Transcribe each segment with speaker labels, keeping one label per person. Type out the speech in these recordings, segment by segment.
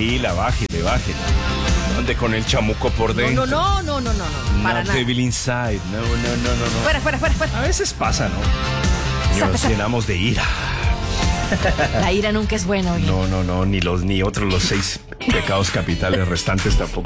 Speaker 1: tranquila, bájele. No ande con el chamuco por dentro.
Speaker 2: No. Para
Speaker 1: Not
Speaker 2: nada.
Speaker 1: devil inside. No.
Speaker 2: Fuera.
Speaker 1: A veces pasa, ¿no? Nos llenamos de ira.
Speaker 2: La ira nunca es buena, oye.
Speaker 1: No, ni otros los 6 pecados capitales restantes tampoco.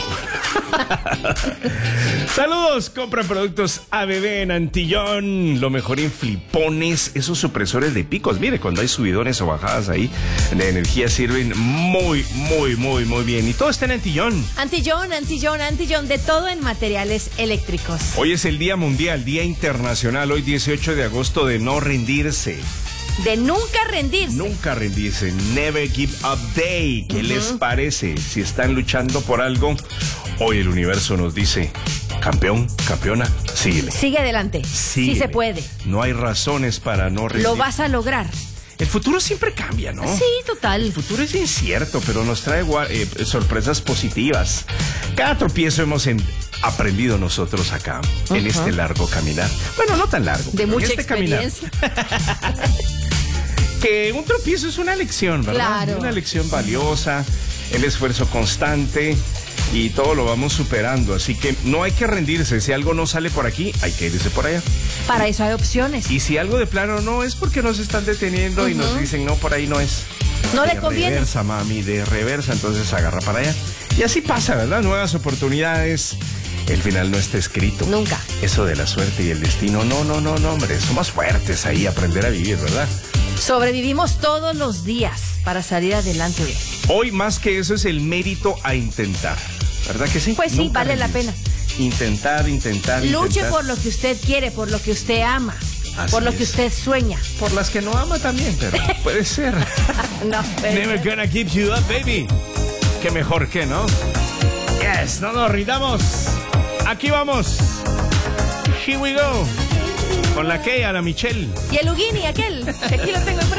Speaker 1: Saludos, compra productos ABB en Antillón, lo mejor en flipones, esos supresores de picos. Mire, cuando hay subidones o bajadas ahí de energía sirven muy bien. Y todo está en Antillón.
Speaker 2: Antillón, de todo en materiales eléctricos.
Speaker 1: Hoy es el Día Mundial, Día Internacional, hoy 18 de agosto, de no rendirse.
Speaker 2: De nunca rendirse.
Speaker 1: Nunca rendirse. Never give up day. ¿Qué les parece? Si están luchando por algo, hoy el universo nos dice: campeón, campeona, síguele.
Speaker 2: Sigue adelante.
Speaker 1: Síguele.
Speaker 2: Sí se puede.
Speaker 1: No hay razones para no rendir.
Speaker 2: Lo vas a lograr.
Speaker 1: El futuro siempre cambia, ¿no?
Speaker 2: Sí, total.
Speaker 1: El futuro es incierto, pero nos trae sorpresas positivas. Cada tropiezo hemos aprendido nosotros acá, en este largo caminar. Bueno, no tan largo.
Speaker 2: De
Speaker 1: pero
Speaker 2: mucha
Speaker 1: en este caminar.
Speaker 2: experiencia.
Speaker 1: Que un tropiezo es una lección, ¿verdad?
Speaker 2: Claro.
Speaker 1: Una lección valiosa, el esfuerzo constante y todo lo vamos superando. Así que no hay que rendirse. Si algo no sale por aquí, hay que irse por allá.
Speaker 2: Para eso hay opciones.
Speaker 1: Y si algo de plano no es porque nos están deteniendo y nos dicen, no, por ahí no es.
Speaker 2: No
Speaker 1: De
Speaker 2: le conviene.
Speaker 1: reversa, mami, de reversa, entonces agarra para allá. Y así pasa, ¿verdad? Nuevas oportunidades. El final no está escrito.
Speaker 2: Nunca.
Speaker 1: Eso de la suerte y el destino, no, hombre. Somos fuertes ahí, aprender a vivir, ¿verdad?
Speaker 2: Sobrevivimos todos los días para salir adelante.
Speaker 1: Hoy más que eso es el mérito a intentar, ¿verdad que sí?
Speaker 2: Pues sí,
Speaker 1: Nunca
Speaker 2: vale la
Speaker 1: rendirse.
Speaker 2: pena.
Speaker 1: Intentar.
Speaker 2: Luche por lo que usted quiere, por lo que usted ama,
Speaker 1: Así
Speaker 2: por lo que
Speaker 1: es.
Speaker 2: usted sueña.
Speaker 1: Por las que no ama también, pero puede ser.
Speaker 2: No,
Speaker 1: Never gonna keep you up, baby. Qué mejor que, ¿no? Yes, no nos rindamos. Aquí vamos. Here we go. Con la Kay, a la Michelle.
Speaker 2: Y el Ugini, aquel, que aquí lo tengo enfrente.